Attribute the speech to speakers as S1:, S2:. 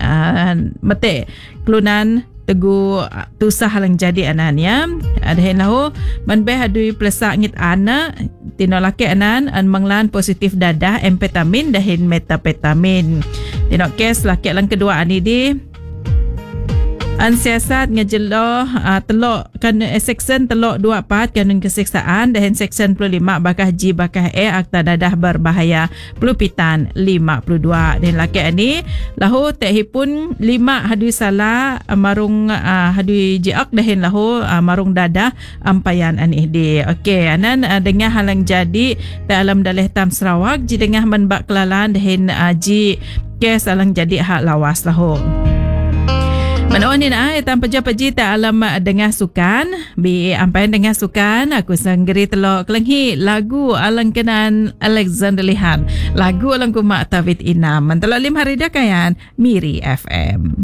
S1: Mete kelunan Tegu tusah lang jadi ananya. Adahin lahu manbeh adui plesak ngit ana tinolake anan an manglan positif dadah ampetamin dahin metapetamin. Tinok kes laki lang kedua ani di an siasat ngejelo telok kan section telok 24 kanun keseksaan dahin section 25 bakah G bakah E akta dadah berbahaya pelupitan 52 dan laki ani lahu tehipun 5 hadui salah marung hadui jiak dahin lahu marung dadah ampayan ani di. Okey anan dengar halang jadi dalam dalih tam Sarawak ji dengar menbak kelalan dahin ji kes alang jadi hak lawas lahu. Manonin tanpa japaji ta alam dengar sukan bi ampai dengar sukan aku sanggeri telok kelenghi lagu alang kenan Alexander Lihan lagu alang kumak Tavit Inam mentelok 5 hari dah kayan Miri FM.